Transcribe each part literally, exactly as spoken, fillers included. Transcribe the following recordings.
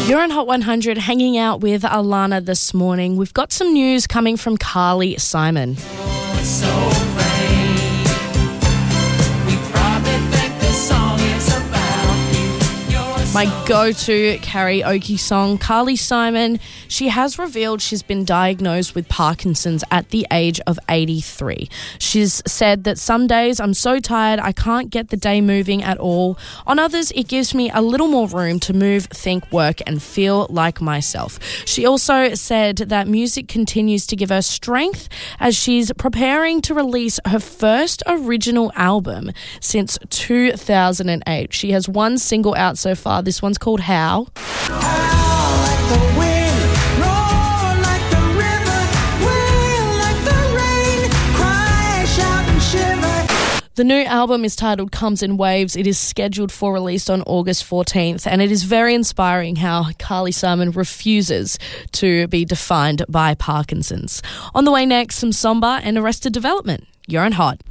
You're on Hot one hundred hanging out with Alana this morning. We've got some news coming from Carly Simon. Oh, it's so vain. We probably think this song is about you. You're My so go-to karaoke song, Carly Simon. She has revealed she's been diagnosed with Parkinson's at the age of eighty-three. She's said that some days I'm so tired I can't get the day moving at all. On others, it gives me a little more room to move, think, work and feel like myself. She also said that music continues to give her strength as she's preparing to release her first original album since two thousand eight. She has one single out so far. This one's called How. The new album is titled Comes in Waves. It is scheduled for release on August fourteenth, and it is very inspiring how Carly Simon refuses to be defined by Parkinson's. On the way next, some Somba and Arrested Development. You're on Hot.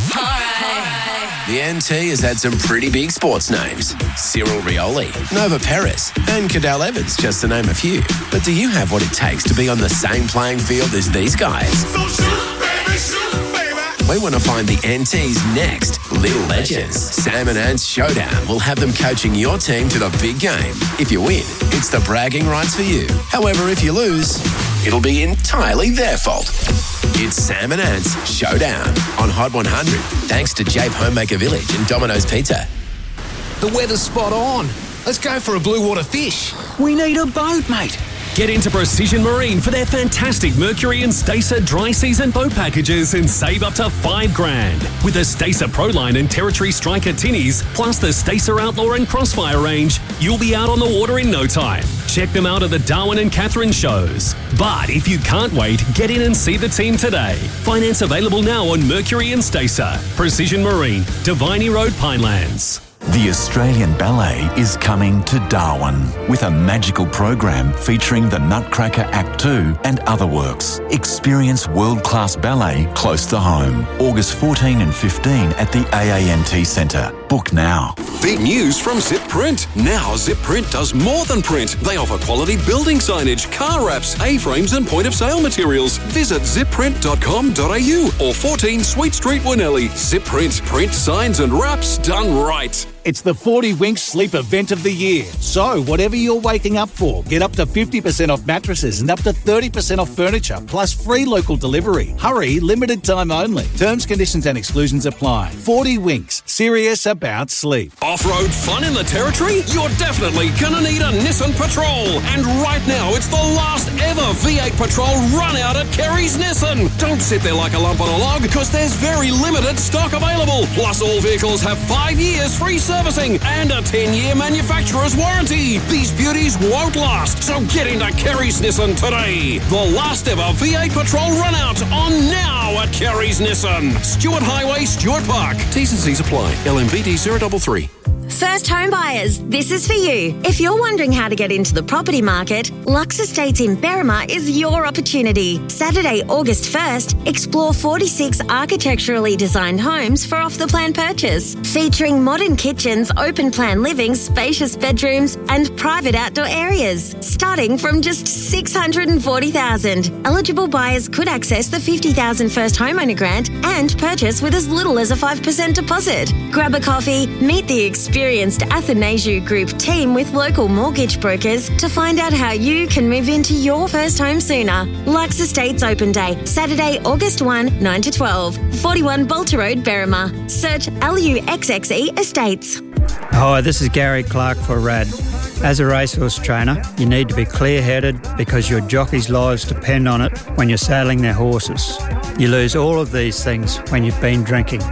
The N T has had some pretty big sports names. Cyril Rioli, Nova Peris and Cadell Evans, just to name a few. But do you have what it takes to be on the same playing field as these guys? So shoot, baby, shoot, baby. We want to find the N T's next Little Legends. Sam and Ant's Showdown will have them coaching your team to the big game. If you win, it's the bragging rights for you. However, if you lose, it'll be entirely their fault. It's Sam and Ant's Showdown on Hot one hundred, thanks to Jape Homemaker Village and Domino's Pizza. The weather's spot on. Let's go for a blue water fish. We need a boat, mate. Get into Precision Marine for their fantastic Mercury and Stacer dry season boat packages and save up to five grand. With the Stacer Proline and Territory Striker tinnies, plus the Stacer Outlaw and Crossfire range, you'll be out on the water in no time. Check them out at the Darwin and Catherine shows. But if you can't wait, get in and see the team today. Finance available now on Mercury and Stacer. Precision Marine, Diviny Road, Pinelands. The Australian Ballet is coming to Darwin with a magical program featuring the Nutcracker Act two and other works. Experience world-class ballet close to home. August fourteen and fifteen at the A A N T Centre. Book now. Big news from Zip Print. Now Zip Print does more than print. They offer quality building signage, car wraps, A-frames and point-of-sale materials. Visit zip print dot com dot a u or fourteen Sweet Street, Winnelly. Zip Print. Print signs and wraps done right. It's the forty Winks Sleep event of the year. So, whatever you're waking up for, get up to fifty percent off mattresses and up to thirty percent off furniture, plus free local delivery. Hurry, limited time only. Terms, conditions and exclusions apply. forty Winks, serious about sleep. Off-road fun in the Territory? You're definitely gonna need a Nissan Patrol. And right now, it's the last ever V eight Patrol run out at Kerry's Nissan. Don't sit there like a lump on a log, because there's very limited stock available. Plus, all vehicles have five years free servicing and a ten-year manufacturer's warranty. These beauties won't last, so get into Kerry's Nissan today. The last ever V eight Patrol run out on now at Kerry's Nissan. Stewart Highway, Stewart Park. T's and C's apply. L M V D zero three three. First home buyers, this is for you. If you're wondering how to get into the property market, Lux Estates in Berrima is your opportunity. Saturday, August first, explore forty-six architecturally designed homes for off-the-plan purchase, featuring modern kitchens, open-plan living, spacious bedrooms and private outdoor areas, starting from just six hundred forty thousand dollars. Eligible buyers could access the fifty thousand dollars first homeowner grant and purchase with as little as a five percent deposit. Grab a coffee, meet the experienced Athanasiu Group team with local mortgage brokers to find out how you can move into your first home sooner. Lux Estates Open Day, Saturday, August first, nine to twelve, forty-one Bolter Road, Berrima. Search L U X X E Estates. Hi, this is Gary Clark for R A D. As a racehorse trainer, you need to be clear-headed because your jockeys' lives depend on it when you're saddling their horses. You lose all of these things when you've been drinking.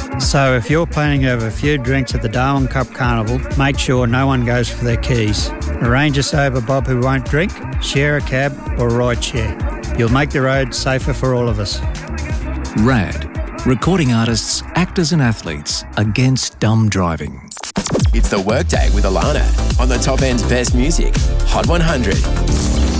So if you're planning to have a few drinks at the Darwin Cup Carnival, make sure no one goes for their keys. Arrange a sober bob who won't drink, share a cab or ride share. You'll make the road safer for all of us. R A D. Recording artists, actors and athletes against dumb driving. It's the Workday with Alana on the Top End's best music, Hot one hundred.